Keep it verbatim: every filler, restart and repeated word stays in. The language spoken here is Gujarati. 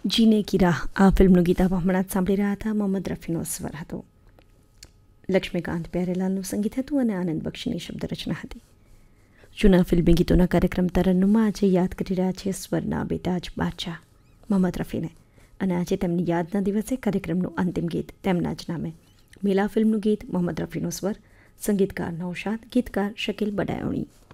જીને કી રાહ આ ફિલ્મનું ગીત આપ હમણાં જ સાંભળી રહ્યા હતા. મોહમ્મદ રફીનો સ્વર હતો, લક્ષ્મીકાંત પ્યારેલાલનું સંગીત હતું અને આનંદ બક્ષીની શબ્દ રચના હતી. જૂના ફિલ્મી ગીતોના કાર્યક્રમ તરન્નુમમાં આજે યાદ કરી રહ્યા છીએ સ્વરના બેટાજ બાદશાહ મોહમ્મદ રફીને, અને આજે તેમની યાદના દિવસે કાર્યક્રમનું અંતિમ ગીત તેમના જ નામે મેલા ફિલ્મનું ગીત, મોહમ્મદ રફીનો સ્વર, સંગીતકાર નૌશાદ, ગીતકાર શકીલ બડાયોણી.